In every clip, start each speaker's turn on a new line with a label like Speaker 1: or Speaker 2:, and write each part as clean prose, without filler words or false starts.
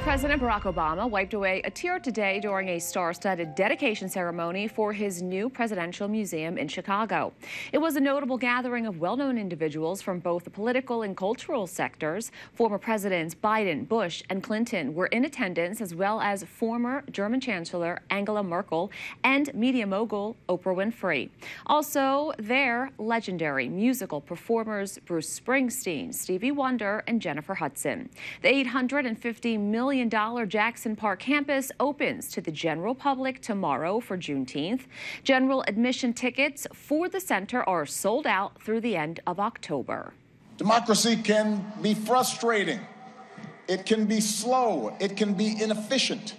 Speaker 1: President Barack Obama wiped away a tear today during a star-studded dedication ceremony for his new presidential museum in Chicago. It was a notable gathering of well-known individuals from both the political and cultural sectors. Former Presidents Biden, Bush, and Clinton were in attendance, as well as former German Chancellor Angela Merkel and media mogul Oprah Winfrey. Also there, legendary musical performers Bruce Springsteen, Stevie Wonder, and Jennifer Hudson. The $850 million Jackson Park campus opens to the general public tomorrow for Juneteenth. General admission tickets for the center are sold out through the end of October.
Speaker 2: Democracy can be frustrating. It can be slow. It can be inefficient.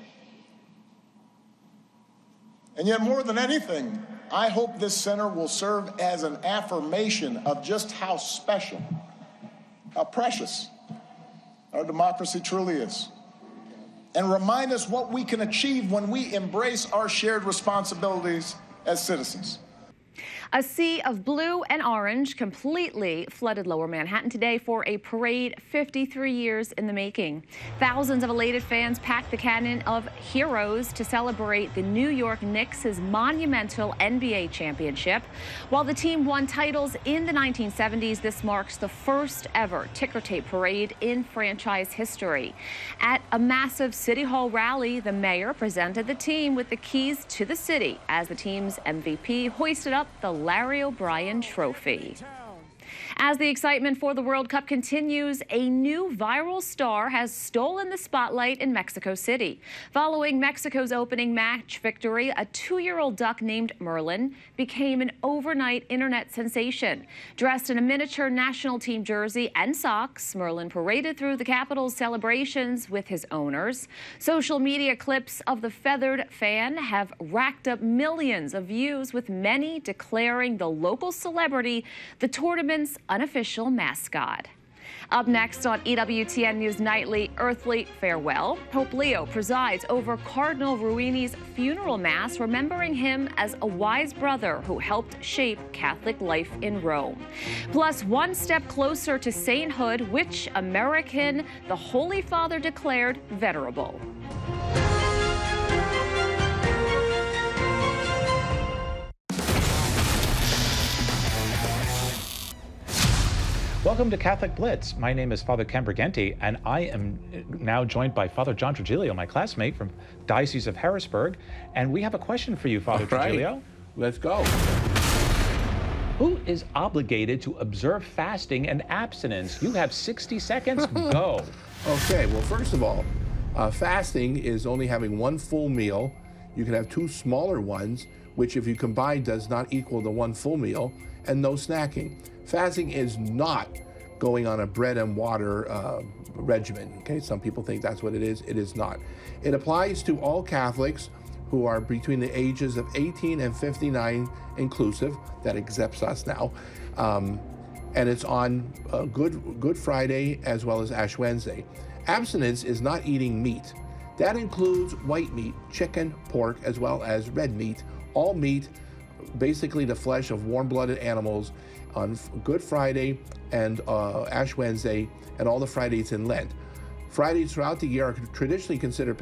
Speaker 2: And yet, more than anything, I hope this center will serve as an affirmation of just how special, how precious our democracy truly is, and remind us what we can achieve when we embrace our shared responsibilities as citizens.
Speaker 1: A sea of blue and orange completely flooded Lower Manhattan today for a parade 53 years in the making. Thousands of elated fans packed the Canyon of Heroes to celebrate the New York Knicks' monumental NBA championship. While the team won titles in the 1970s, this marks the first ever ticker tape parade in franchise history. At a massive City Hall rally, the mayor presented the team with the keys to the city as the team's MVP hoisted up the Larry O'Brien Trophy. As the excitement for the World Cup continues, a new viral star has stolen the spotlight in Mexico City. Following Mexico's opening match victory, a 2-year-old duck named Merlin became an overnight internet sensation. Dressed in a miniature national team jersey and socks, Merlin paraded through the capital's celebrations with his owners. Social media clips of the feathered fan have racked up millions of views, with many declaring the local celebrity the tournament's unofficial mascot. Up next on EWTN News Nightly, Earthly Farewell, Pope Leo presides over Cardinal Ruini's funeral mass, remembering him as a wise brother who helped shape Catholic life in Rome. Plus, one step closer to sainthood, which American the Holy Father declared venerable.
Speaker 3: Welcome to Catholic Blitz. My name is Father Ken Briganti, and I am now joined by Father John Trigilio, my classmate from Diocese of Harrisburg. And we have a question for you, Father Trigilio.
Speaker 4: Let's go.
Speaker 3: Who is obligated to observe fasting and abstinence? You have 60 seconds. Go.
Speaker 4: Okay, well, first of all, fasting is only having one full meal. You can have 2 smaller ones, which if you combine does not equal the 1 full meal, and no snacking. Fasting is not going on a bread and water regimen. Okay, some people think that's what it is. It is not. It applies to all Catholics who are between the ages of 18 and 59 inclusive. That accepts us now. And it's on Good Friday as well as Ash Wednesday. Abstinence is not eating meat. That includes white meat, chicken, pork, as well as red meat. All meat, basically the flesh of warm-blooded animals, on Good Friday and Ash Wednesday and all the Fridays in Lent. Fridays throughout the year are traditionally considered